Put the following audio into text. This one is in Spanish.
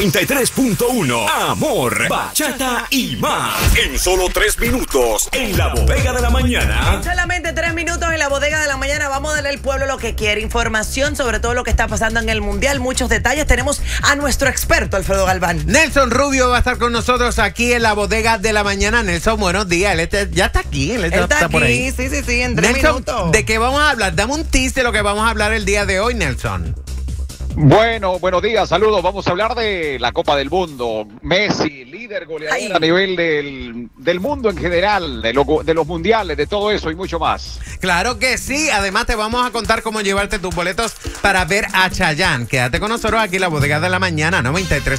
93.1 Amor, bachata y más. En solo 3 minutos en la bodega de la mañana. En solamente 3 minutos en la bodega de la mañana vamos a darle al pueblo lo que quiere. Información sobre todo lo que está pasando en el mundial. Muchos detalles. Tenemos a nuestro experto, Alfredo Galván. Nelson Rubio va a estar con nosotros aquí en la bodega de la mañana. Nelson, buenos días. Ya está aquí. Él está por aquí, ahí. sí, en 3 Nelson, minutos. ¿de qué vamos a hablar? Dame un tease de lo que vamos a hablar el día de hoy, Nelson. Bueno, buenos días, saludos. Vamos a hablar de la Copa del Mundo. Messi, líder goleador a nivel del mundo en general, de los mundiales, de todo eso y mucho más. Claro que sí. Además, te vamos a contar cómo llevarte tus boletos para ver a Chayanne. Quédate con nosotros aquí en la bodega de la mañana, 93.